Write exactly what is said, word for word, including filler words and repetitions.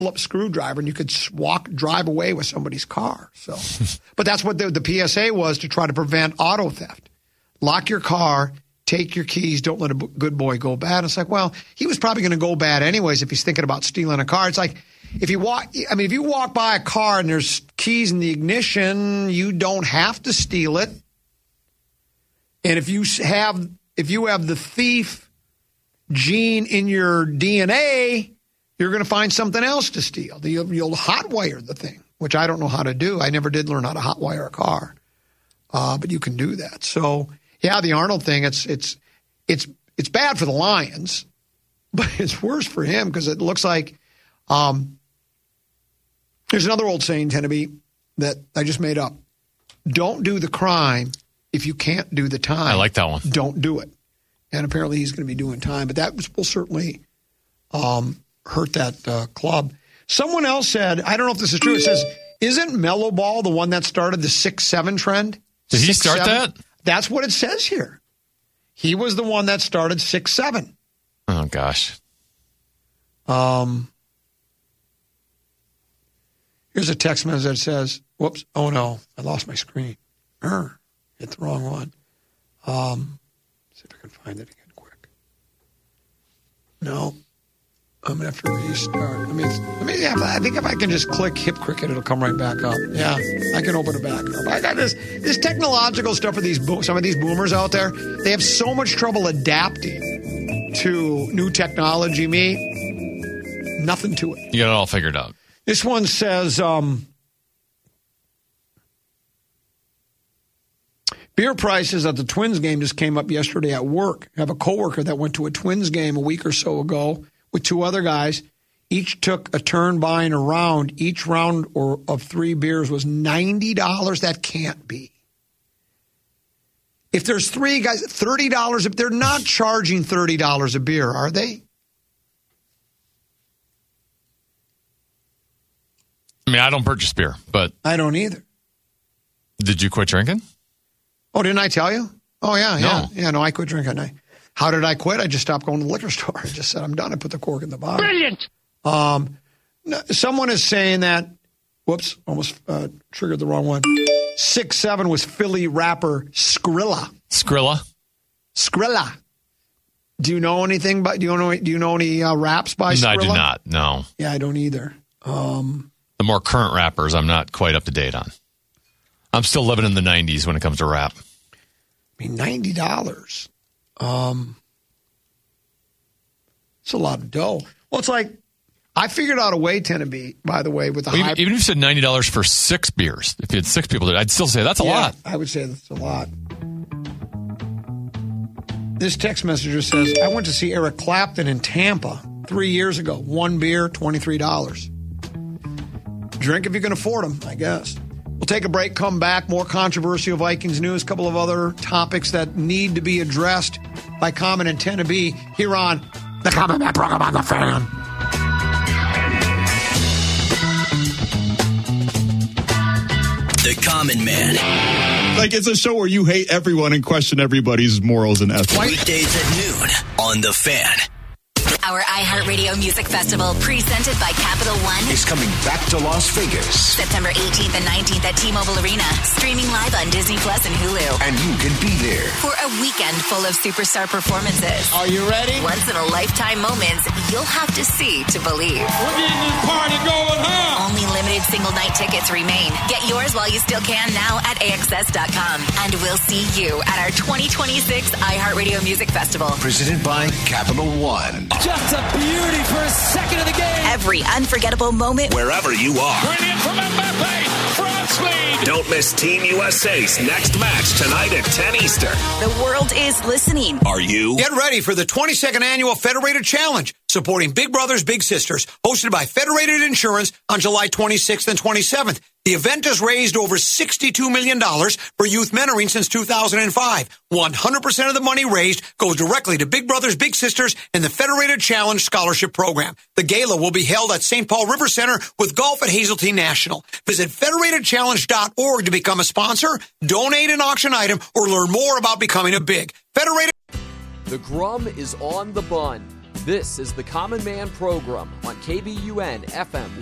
Phillips screwdriver, and you could walk, drive away with somebody's car. So, but that's what the, the P S A was to try to prevent auto theft. Lock your car, take your keys, don't let a good boy go bad. It's like, well, he was probably going to go bad anyways if he's thinking about stealing a car. It's like if you walk, I mean, if you walk by a car and there's keys in the ignition, you don't have to steal it. And if you have, if you have the thief gene in your D N A, you're going to find something else to steal. You'll, you'll hotwire the thing, which I don't know how to do. I never did learn how to hotwire a car, uh, but you can do that. So, yeah, the Arnold thing, it's it's it's it's bad for the Lions, but it's worse for him because it looks like um, there's another old saying, Tenneby, that I just made up. Don't do the crime if you can't do the time. I like that one. Don't do it. And apparently he's going to be doing time, but that will certainly um, hurt that uh, club. Someone else said, I don't know if this is true, it says, isn't Mellow Ball the one that started the six seven trend? Did he six, start seven? that? That's what it says here. He was the one that started six seven. Oh, gosh. Um, here's a text message that says, whoops, oh no, I lost my screen. Er, hit the wrong one. Um, see if I can find it again quick. No, I'm going to have to restart. Let me, let me, yeah, I think if I can just click Hip Cricket, it'll come right back up. Yeah, I can open it back up. I got this, this technological stuff for these, bo- some of these boomers out there. They have so much trouble adapting to new technology. Me, nothing to it. You got it all figured out. This one says, um, beer prices at the Twins game just came up yesterday at work. I have a coworker that went to a Twins game a week or so ago with two other guys. Each took a turn buying a round. Each round or of three beers was ninety dollars. That can't be. If there's three guys, thirty dollars. If they're not charging thirty dollars a beer, are they? I mean, I don't purchase beer, but... I don't either. Did you quit drinking? Oh, didn't I tell you? Oh, yeah, yeah. No. Yeah, no, I quit drinking. I, how did I quit? I just stopped going to the liquor store. I just said, I'm done. I put the cork in the bottle. Brilliant. Um, no, someone is saying that, whoops, almost uh, triggered the wrong one. six seven was Philly rapper Skrilla. Skrilla? Skrilla. Do you know anything? By, do you know? Do you know any uh, raps by Skrilla? No, I do not. No. Yeah, I don't either. Um, the more current rappers, I'm not quite up to date on. I'm still living in the nineties when it comes to rap. I mean, ninety dollars. Um, it's a lot of dough. Well, it's like, I figured out a way, Tenneby, by the way, with the well, high... Even, even if you said ninety dollars for six beers, if you had six people, I'd still say that's a yeah, lot. I would say that's a lot. This text messenger says, I went to see Eric Clapton in Tampa three years ago. One beer, twenty-three dollars. Drink if you can afford them, I guess. We'll take a break, come back. More controversial Vikings news, a couple of other topics that need to be addressed by Common and Tenneby here on the Common Man program on The Fan. The Common Man. Like, it's a show where you hate everyone and question everybody's morals and ethics. Weekdays at noon on The Fan. Our iHeartRadio Music Festival, presented by Capital One, is coming back to Las Vegas. September eighteenth and nineteenth at T-Mobile Arena. Streaming live on Disney Plus and Hulu. And you can be there for a weekend full of superstar performances. Are you ready? Once-in-a-lifetime moments you'll have to see to believe. We're getting this party going, huh? Only limited single-night tickets remain. Get yours while you still can now at A X S dot com. And we'll see you at our twenty twenty-six iHeartRadio Music Festival. Presented by Capital One. Just a beauty for a second of the game. Every unforgettable moment. Wherever you are. Brilliant from Mbappe. France lead. Don't miss Team U S A's next match tonight at ten Eastern. The world is listening. Are you? Get ready for the twenty-second Annual Federated Challenge, supporting Big Brothers Big Sisters, hosted by Federated Insurance on July twenty-sixth and twenty-seventh. The event has raised over sixty-two million dollars for youth mentoring since two thousand five. one hundred percent of the money raised goes directly to Big Brothers Big Sisters and the Federated Challenge Scholarship Program. The gala will be held at Saint Paul River Center with golf at Hazeltine National. Visit federated challenge dot org to become a sponsor, donate an auction item, or learn more about becoming a Big. Federated. The Grum is on the bun. This is the Common Man Program on K B U N F M